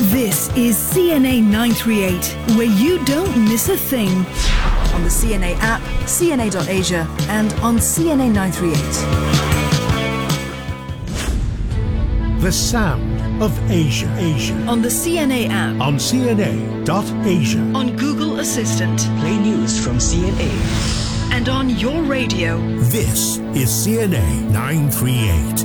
This is CNA 938, where you don't miss a thing. On the CNA app, CNA.Asia, and on CNA 938. The sound of Asia. On the CNA app. On CNA.Asia. On Google Assistant. Play news from CNA. And on your radio. This is CNA 938.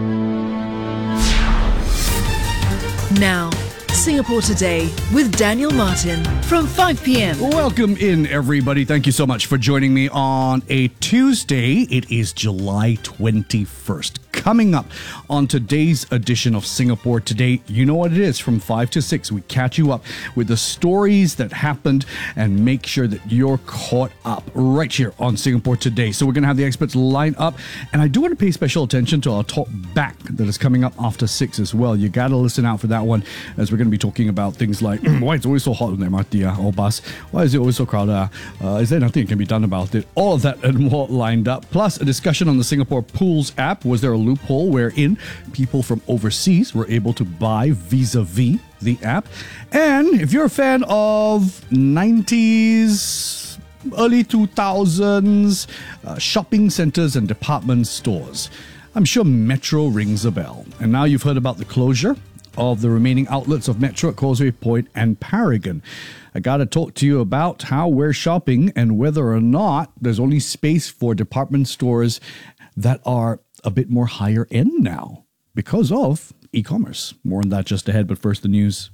Now, Singapore Today with Daniel Martin from 5 p.m. Welcome in, everybody. Thank you so much for joining me on a Tuesday. It is July 21st. Coming up on today's edition of Singapore Today, you know what it is. From 5 to 6, we catch you up with the stories that happened and make sure that you're caught up right here on Singapore Today. So we're going to have the experts line up. And I do want to pay special attention to our talk back that is coming up after 6 as well. You got to listen out for that one, as we're going to be talking about things like why it's always so hot on the MRT or bus. Why is it always so crowded? Is there nothing that can be done about it? All of that and more lined up. Plus, a discussion on the Singapore Pools app. Was there a loophole wherein people from overseas were able to buy vis-a-vis the app? And if you're a fan of 90s, early 2000s shopping centers and department stores, I'm sure Metro rings a bell. And now you've heard about the closure of the remaining outlets of Metro at Causeway Point and Paragon. I got to talk to you about how we're shopping and whether or not there's only space for department stores that are a bit more higher end now because of e-commerce. More on that just ahead, but first the news.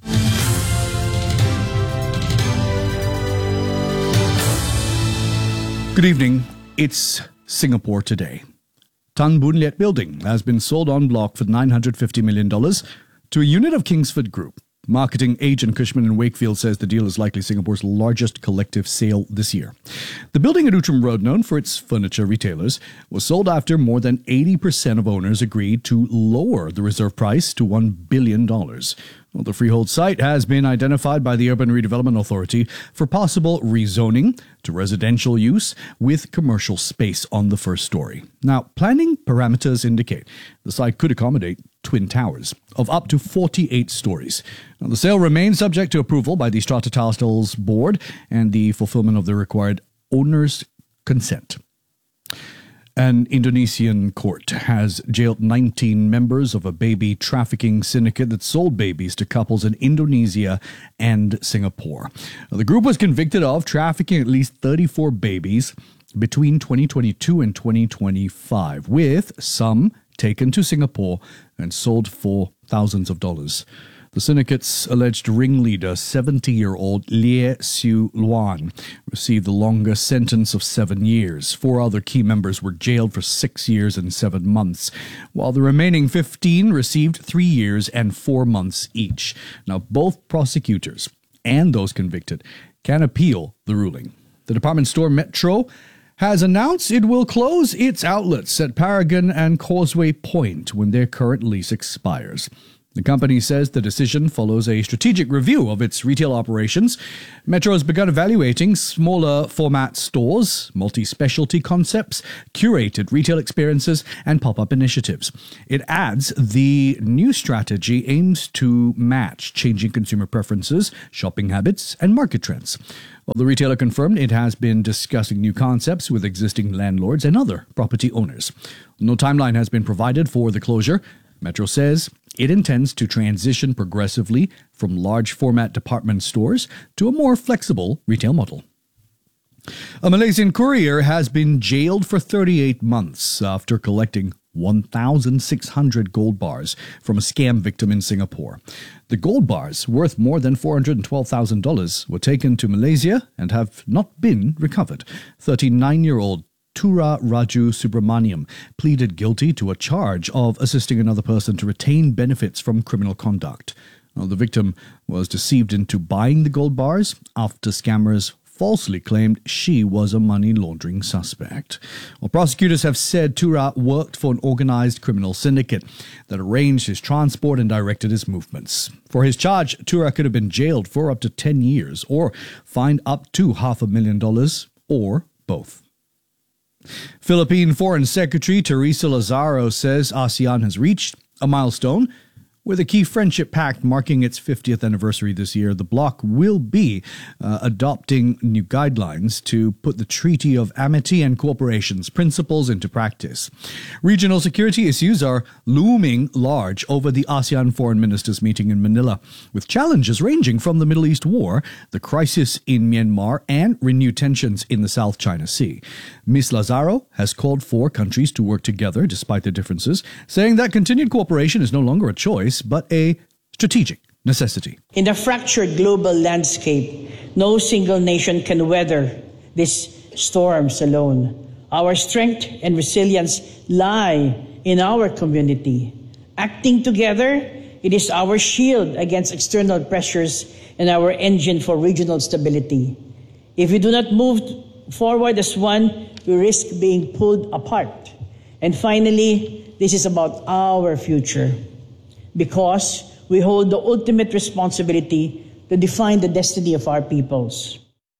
Good evening. It's Singapore Today. Tan Boon Liat Building has been sold en bloc for $950 million to a unit of Kingsford Group. Marketing agent Cushman & Wakefield says the deal is likely Singapore's largest collective sale this year. The building at Outram Road, known for its furniture retailers, was sold after more than 80% of owners agreed to lower the reserve price to $1 billion. Well, the freehold site has been identified by the Urban Redevelopment Authority for possible rezoning to residential use with commercial space on the first story. Now, planning parameters indicate the site could accommodate twin towers of up to 48 stories. Now, the sale remains subject to approval by the Strata Tiles Board and the fulfillment of the required owner's consent. An Indonesian court has jailed 19 members of a baby trafficking syndicate that sold babies to couples in Indonesia and Singapore. The group was convicted of trafficking at least 34 babies between 2022 and 2025, with some taken to Singapore and sold for thousands of dollars. The syndicate's alleged ringleader, 70-year-old Lie Siu Luan, received the longest sentence of 7 years. 4 other key members were jailed for 6 years and 7 months, while the remaining 15 received 3 years and 4 months each. Now, both prosecutors and those convicted can appeal the ruling. The department store Metro has announced it will close its outlets at Paragon and Causeway Point when their current lease expires. The company says the decision follows a strategic review of its retail operations. Metro has begun evaluating smaller format stores, multi-specialty concepts, curated retail experiences, and pop-up initiatives. It adds the new strategy aims to match changing consumer preferences, shopping habits, and market trends. Well, the retailer confirmed it has been discussing new concepts with existing landlords and other property owners. No timeline has been provided for the closure. Metro says it intends to transition progressively from large format department stores to a more flexible retail model. A Malaysian courier has been jailed for 38 months after collecting 1,600 gold bars from a scam victim in Singapore. The gold bars, worth more than $412,000, were taken to Malaysia and have not been recovered. 39-year-old Tura Raju Subramaniam pleaded guilty to a charge of assisting another person to retain benefits from criminal conduct. Now, the victim was deceived into buying the gold bars after scammers falsely claimed she was a money laundering suspect. Well, prosecutors have said Tura worked for an organized criminal syndicate that arranged his transport and directed his movements. For his charge, Tura could have been jailed for up to 10 years or fined up to $500,000 or both. Philippine Foreign Secretary Teresa Lazaro says ASEAN has reached a milestone With a key friendship pact marking its 50th anniversary this year, the bloc will be adopting new guidelines to put the Treaty of Amity and Cooperation's principles into practice. Regional security issues are looming large over the ASEAN foreign ministers meeting in Manila, with challenges ranging from the Middle East war, the crisis in Myanmar, and renewed tensions in the South China Sea. Ms. Lazaro has called for countries to work together despite their differences, saying that continued cooperation is no longer a choice, but a strategic necessity. In the fractured global landscape, no single nation can weather these storms alone. Our strength and resilience lie in our community. Acting together, it is our shield against external pressures and our engine for regional stability. If we do not move forward as one, we risk being pulled apart. And finally, this is about our future, because we hold the ultimate responsibility to define the destiny of our peoples.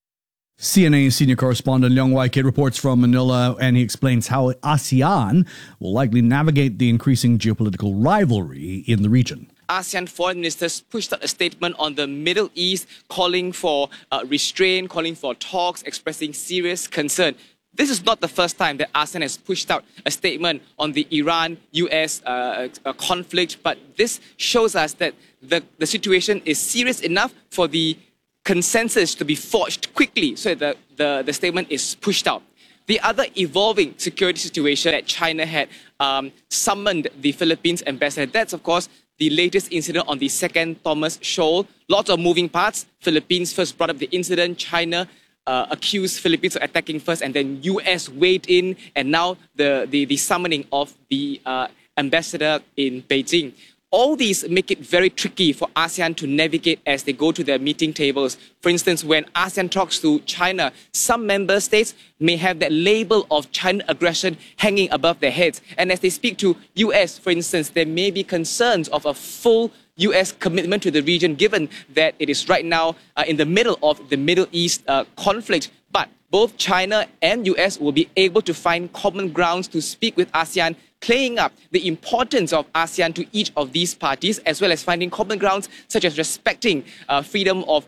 CNA senior correspondent Leong Wai-kit reports from Manila, and he explains how ASEAN will likely navigate the increasing geopolitical rivalry in the region. ASEAN foreign ministers pushed out a statement on the Middle East calling for restraint, calling for talks, expressing serious concern. This is not the first time that ASEAN has pushed out a statement on the Iran-US conflict, but this shows us that the situation is serious enough for the consensus to be forged quickly, so that the statement is pushed out. The other evolving security situation that China had summoned the Philippines ambassador, that's of course the latest incident on the second Thomas Shoal. Lots of moving parts. Philippines first brought up the incident, China accused Philippines of attacking first, and then US weighed in, and now the summoning of the ambassador in Beijing. All these make it very tricky for ASEAN to navigate as they go to their meeting tables. For instance, when ASEAN talks to China, some member states may have that label of China aggression hanging above their heads. And as they speak to US, for instance, there may be concerns of a full US commitment to the region, given that it is right now in the middle of the Middle East conflict. But both China and US will be able to find common grounds to speak with ASEAN, playing up the importance of ASEAN to each of these parties, as well as finding common grounds such as respecting freedom of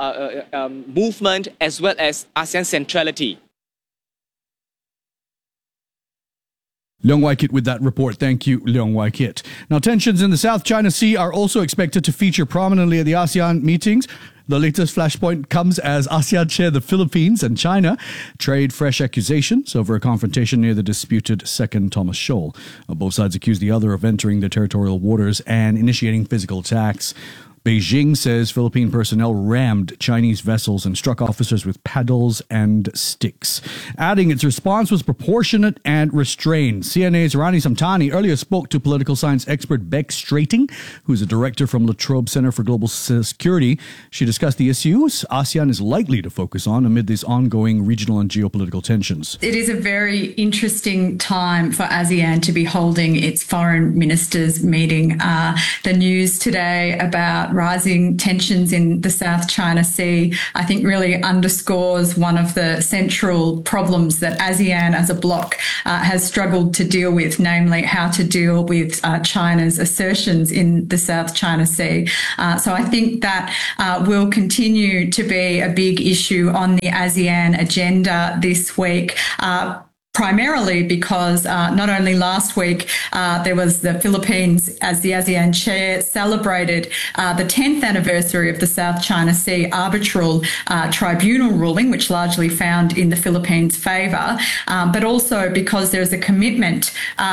movement, as well as ASEAN centrality. Leong Wai-kit with that report. Thank you, Leong Wai-kit. Now, tensions in the South China Sea are also expected to feature prominently at the ASEAN meetings. The latest flashpoint comes as ASEAN chair the Philippines and China trade fresh accusations over a confrontation near the disputed second Thomas Shoal. Both sides accuse the other of entering the territorial waters and initiating physical attacks. Beijing says Philippine personnel rammed Chinese vessels and struck officers with paddles and sticks, adding its response was proportionate and restrained. CNA's Rani Samtani earlier spoke to political science expert Beck Strating, who's a director from La Trobe Center for Global Security. She discussed the issues ASEAN is likely to focus on amid these ongoing regional and geopolitical tensions. It is a very interesting time for ASEAN to be holding its foreign ministers meeting. The news today about rising tensions in the South China Sea, I think, really underscores one of the central problems that ASEAN as a bloc has struggled to deal with, namely how to deal with China's assertions in the South China Sea. So I think that will continue to be a big issue on the ASEAN agenda this week. Primarily because not only last week there was the Philippines, as the ASEAN chair, celebrated the 10th anniversary of the South China Sea Arbitral Tribunal ruling, which largely found in the Philippines' favour, but also because there's a commitment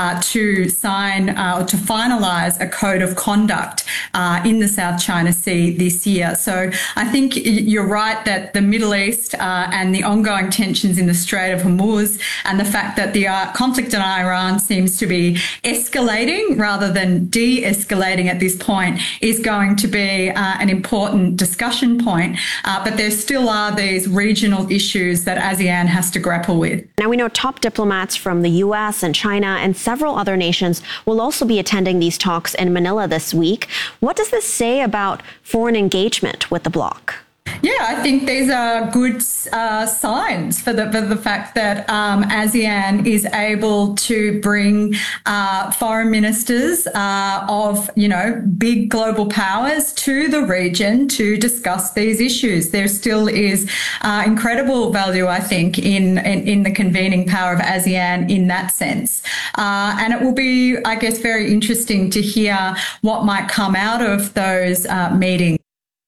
to sign or to finalise a code of conduct in the South China Sea this year. So I think you're right that the Middle East and the ongoing tensions in the Strait of Hormuz and the fact that the conflict in Iran seems to be escalating rather than de-escalating at this point is going to be an important discussion point. But there still are these regional issues that ASEAN has to grapple with. Now, we know top diplomats from the U.S. and China and several other nations will also be attending these talks in Manila this week. What does this say about foreign engagement with the bloc? Yeah, I think these are good signs for the fact that ASEAN is able to bring foreign ministers of, big global powers to the region to discuss these issues. There still is incredible value, I think, in the convening power of ASEAN in that sense. And it will be, I guess, very interesting to hear what might come out of those meetings.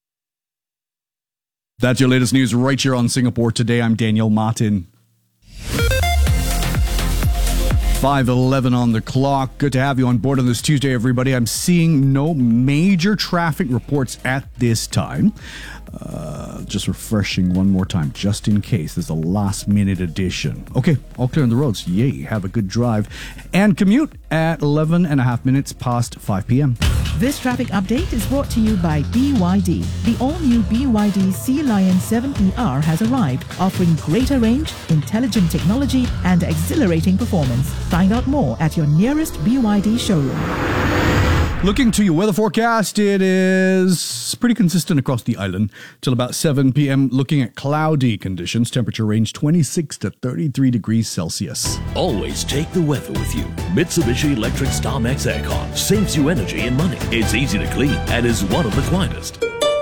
That's your latest news right here on Singapore Today. I'm Daniel Martin. 5:11 on the clock. Good to have you on board on this Tuesday, everybody. I'm seeing no major traffic reports at this time. Just refreshing one more time, just in case there's a last-minute addition. Okay, all clear on the roads. Yay, have a good drive. And commute at 11 and a half minutes past 5 p.m. This traffic update is brought to you by BYD. The all-new BYD Sea Lion 7ER has arrived, offering greater range, intelligent technology, and exhilarating performance. Find out more at your nearest BYD showroom. Looking to your weather forecast, it is pretty consistent across the island till about 7 p.m. Looking at cloudy conditions, temperature range 26 to 33 degrees Celsius. Always take the weather with you. Mitsubishi Electric StarMax Aircon saves you energy and money. It's easy to clean and is one of the quietest.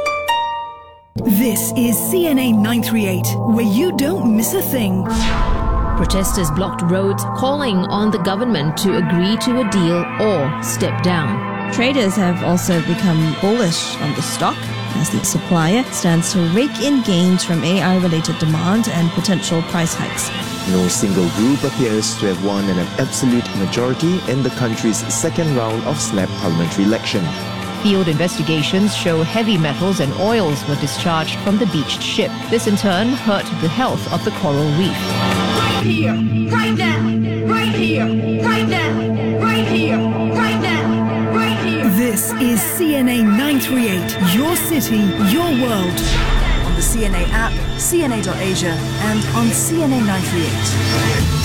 This is CNA 938, where you don't miss a thing. Protesters blocked roads, calling on the government to agree to a deal or step down. Traders have also become bullish on the stock as the supplier stands to rake in gains from AI-related demand and potential price hikes. No single group appears to have won an absolute majority in the country's second round of SNAP parliamentary election. Field investigations show heavy metals and oils were discharged from the beached ship. This in turn hurt the health of the coral reef. Right here, right now, right here, right now, right here, right now, right here. This is CNA 938, your city, your world. On the CNA app, CNA.Asia, and on CNA 938.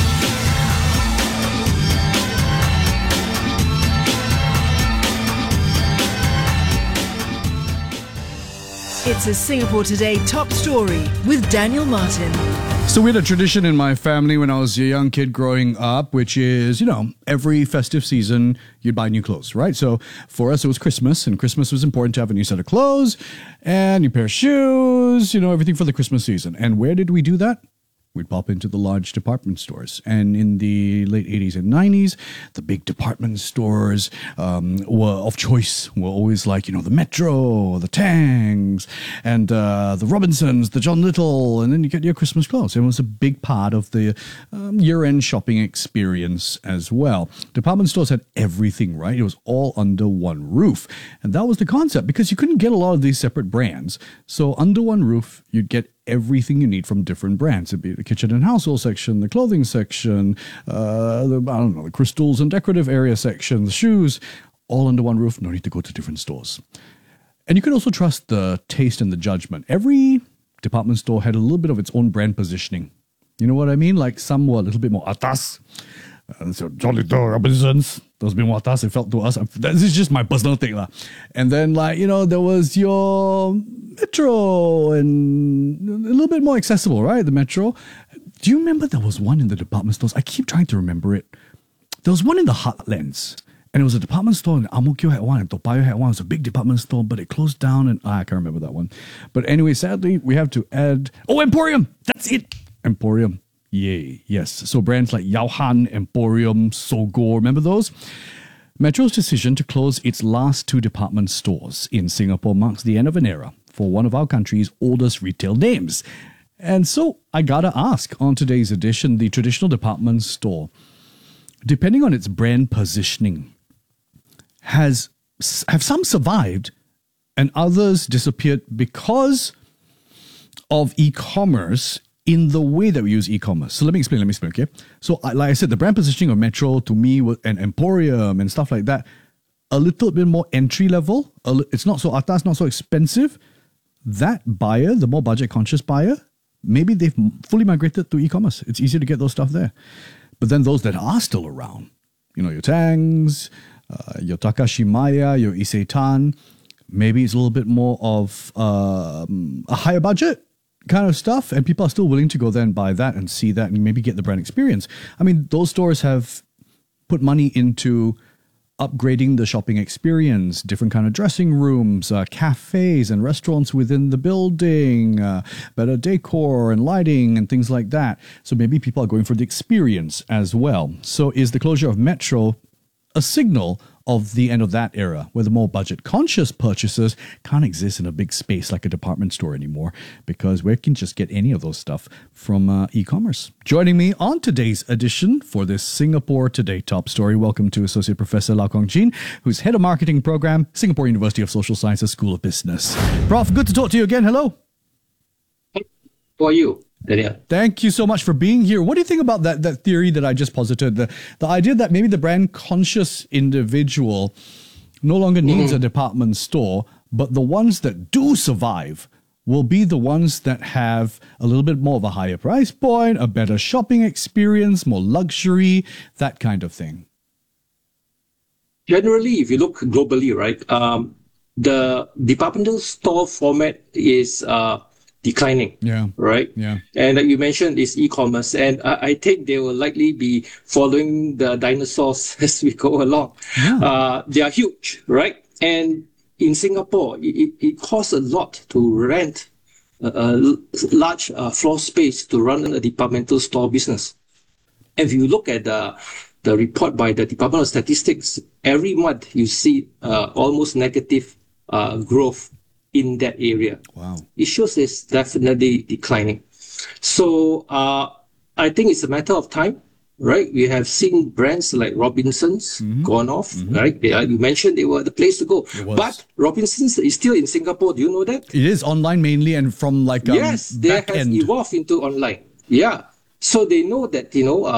It's a Singapore Today top story with Daniel Martin. So we had a tradition in my family when I was a young kid growing up, which is, every festive season you'd buy new clothes, right? So for us, it was Christmas, and Christmas was important to have a new set of clothes and new pair of shoes, everything for the Christmas season. And where did we do that? We'd pop into the large department stores. And in the late 80s and 90s, the big department stores were of choice. Were always like, the Metro, the Tangs, and the Robinsons, the John Little, and then you get your Christmas clothes. It was a big part of the year-end shopping experience as well. Department stores had everything, right? It was all under one roof. And that was the concept, because you couldn't get a lot of these separate brands. So under one roof, you'd get everything you need from different brands. It'd be the kitchen and household section, the clothing section, the crystals and decorative area section, the shoes, all under one roof. No need to go to different stores. And you could also trust the taste and the judgment. Every department store had a little bit of its own brand positioning. You know what I mean? Like some were a little bit more atas. So John Little, Robinsons, those been more atas, it felt to us. This is just my personal thing. And then there was your Metro and a little bit more accessible, right? The Metro. Do you remember there was one in the department stores? I keep trying to remember it. There was one in the Heartlands. And it was a department store, and Ang Mo Kio had one, and Toa Payoh had one. It was a big department store, but it closed down, and I can't remember that one. But anyway, sadly, we have to add... Oh, Emporium! That's it! Emporium. Yay, yes. So brands like Yao Han, Emporium, Sogo, remember those? Metro's decision to close its last two department stores in Singapore marks the end of an era for one of our country's oldest retail names. And so I gotta ask, on today's edition, the traditional department store, depending on its brand positioning, have some survived and others disappeared because of e-commerce in the way that we use e-commerce. So let me explain, okay? So like I said, the brand positioning of Metro to me and Emporium and stuff like that, a little bit more entry level. It's not so atas, not so expensive. That buyer, the more budget conscious buyer, maybe they've fully migrated to e-commerce. It's easier to get those stuff there. But then those that are still around, your Tangs, your Takashimaya, your Isetan, maybe it's a little bit more of a higher budget kind of stuff, and people are still willing to go there and buy that and see that and maybe get the brand experience. I mean, those stores have put money into upgrading the shopping experience, different kind of dressing rooms, cafes and restaurants within the building, better decor and lighting and things like that. So maybe people are going for the experience as well. So is the closure of Metro a signal of the end of that era, where the more budget-conscious purchasers can't exist in a big space like a department store anymore, because we can just get any of those stuff from e-commerce? Joining me on today's edition for this Singapore Today top story, welcome to Associate Professor Lau Kong Jin, who's Head of Marketing Program, Singapore University of Social Sciences School of Business. Prof, good to talk to you again. Hello. How are you, Daniel? Thank you so much for being here. What do you think about that theory that I just posited? The idea that maybe the brand-conscious individual no longer needs a department store, but the ones that do survive will be the ones that have a little bit more of a higher price point, a better shopping experience, more luxury, that kind of thing. Generally, if you look globally, right, the departmental store format is declining, right? Yeah. And like you mentioned, is e-commerce, and I think they will likely be following the dinosaurs as we go along. Yeah. They are huge, right? And in Singapore, it costs a lot to rent a large floor space to run a departmental store business. And if you look at the report by the Department of Statistics, every month you see almost negative growth in that area. Wow. It shows it's definitely declining. So I think it's a matter of time, right? We have seen brands like Robinsons gone off, right? You mentioned they were the place to go. But Robinsons is still in Singapore. Do you know that? It is online mainly, and from like yes, they have evolved into online. Yeah. So they know that,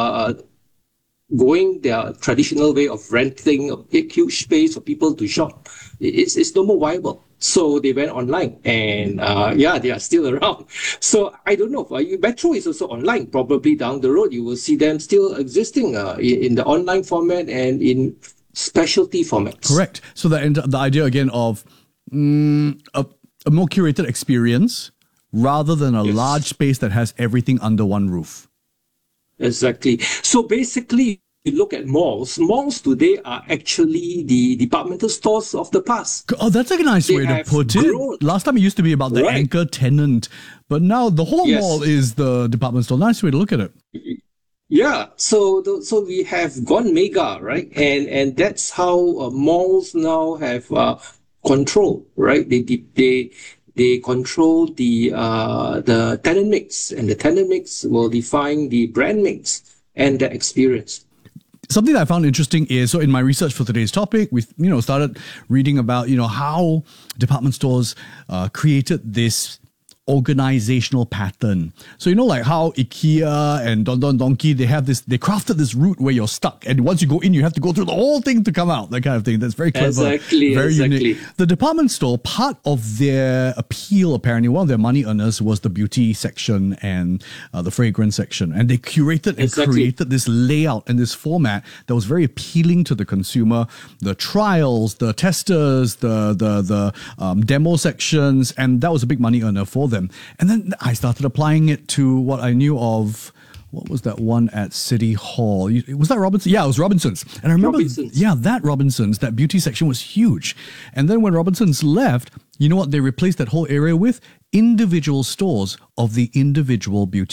going their traditional way of renting a big, huge space for people to shop, it's no more viable. So they went online, and they are still around. So I don't know. Metro is also online. Probably down the road, you will see them still existing in the online format and in specialty formats. Correct. So the idea again of a more curated experience rather than a large space that has everything under one roof. Exactly. So basically, you look at malls. Malls today are actually the departmental stores of the past. Oh, that's a nice way to put it. Last time it used to be about the anchor tenant, but now the whole mall is the department store. Nice way to look at it. Yeah, so we have gone mega, right? And that's how malls now have control, right? They control the tenant mix, and the tenant mix will define the brand mix and the experience. Something that I found interesting is, so in my research for today's topic, we started reading about how department stores created this organizational pattern. So like how IKEA and Don Don Donki, they crafted this route where you're stuck, and once you go in, you have to go through the whole thing to come out. That kind of thing. That's very clever, very unique. The department store, part of their appeal, apparently, one of their money earners was the beauty section and the fragrance section, and they curated and created this layout and this format that was very appealing to the consumer. The trials, the testers, the demo sections, and that was a big money earner for them. And then I started applying it to what I knew of. What was that one at City Hall? Was that Robinsons? Yeah, it was Robinsons. And I remember, that Robinsons, that beauty section was huge. And then when Robinsons left, you know what they replaced that whole area with? Individual stores of the individual beauty